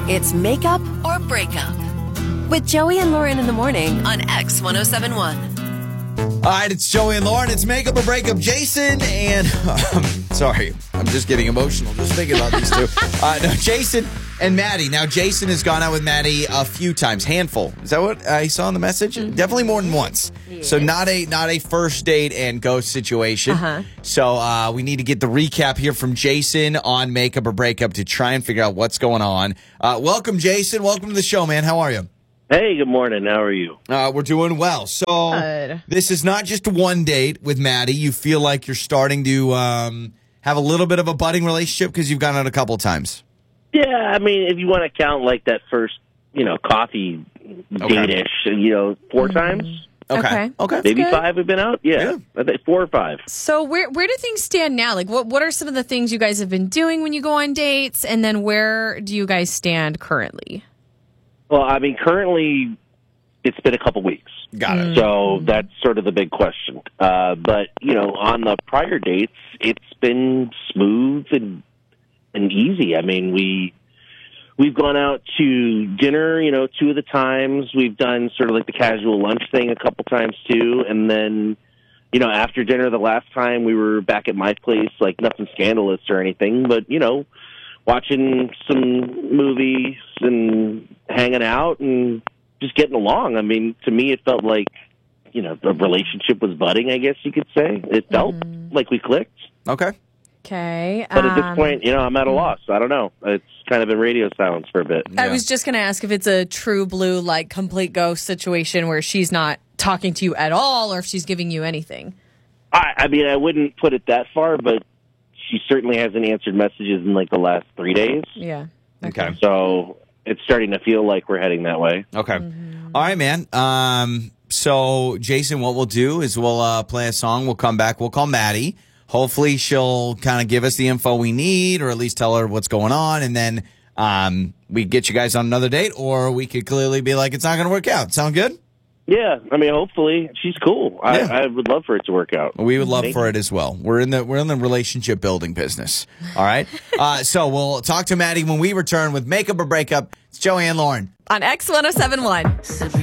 It's Makeup or Breakup with Joey and Lauren in the morning on X1071. All right, it's Joey and Lauren. It's Makeup or Breakup. Jason and... sorry, I'm just getting emotional just thinking about these two. Jason and Maddie. Now, Jason has gone out with Maddie a few times. Handful. Is that what I saw in the message? Mm-hmm. Definitely more than once. Yes. So not a first date and ghost situation. So we need to get the recap here from Jason on Makeup or Breakup to try and figure out what's going on. Welcome, Jason. Welcome to the show, man. How are you? Hey, good morning. How are you? We're doing well. So This is not just one date with Maddie. You feel like you're starting to have a little bit of a budding relationship because you've gone out a couple times. Yeah, I mean, if you want to count like that first, coffee date-ish, 4 times. Okay. Maybe good. 5 we've been out. Yeah. I think 4 or 5. So where do things stand now? Like, what are some of the things you guys have been doing when you go on dates, and then where do you guys stand currently? Well, I mean, currently, it's been a couple weeks. Got it. So that's sort of the big question. But, on the prior dates, it's been smooth and easy. I mean, we've gone out to dinner, 2 of the times. We've done sort of like the casual lunch thing a couple times, too. And then, after dinner the last time, we were back at my place, like nothing scandalous or anything, but, watching some movies and hanging out and just getting along. I mean, to me, it felt like, the relationship was budding, I guess you could say. It felt like we clicked. Okay. Okay. But at this point, I'm at a loss. I don't know. It's kind of been radio silence for a bit. I was just going to ask if it's a true blue, like, complete ghost situation where she's not talking to you at all or if she's giving you anything. I mean, I wouldn't put it that far, but she certainly hasn't answered messages in, like, the last 3 days. Yeah. Okay. So it's starting to feel like we're heading that way. Okay. All right, man. So, Jason, what we'll do is we'll play a song. We'll come back. We'll call Maddie. Hopefully she'll kind of give us the info we need or at least tell her what's going on. And then we get you guys on another date, or we could clearly be like, it's not going to work out. Sound good? Yeah, I mean, hopefully she's cool. Yeah. I would love for it to work out. We would love for it as well. We're in the relationship building business. All right. So we'll talk to Maddie when we return with Makeup or Breakup. It's Joey and Lauren on X1071.